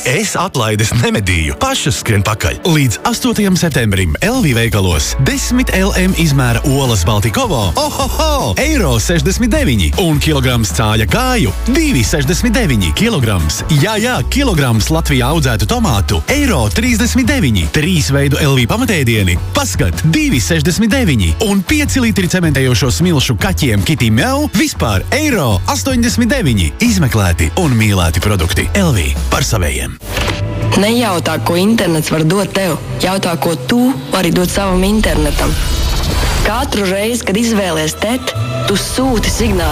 Es atlaides nemedīju, pašas skrien pakaļ. Līdz 8. septembrim LV veikalos 10 LM izmēra olas Baltikovo ohoho, €69 un kilograms cāļa kāju 2,69 kilograms. Jā, kilograms Latvijā audzētu tomātu €39. 3 veidu LV pamatēdieni paskat 2,69 un 5 litri cementējošo smilšu kaķiem Kitty Meow vispār €89. Izmeklēti un mīlēti produkti LV par savējiem. Nejautā, ko internets var dot tev. Jautā, ko tu vari dot savam internetam. Katru reizi, kad izvēlies TET, tu sūti signālu.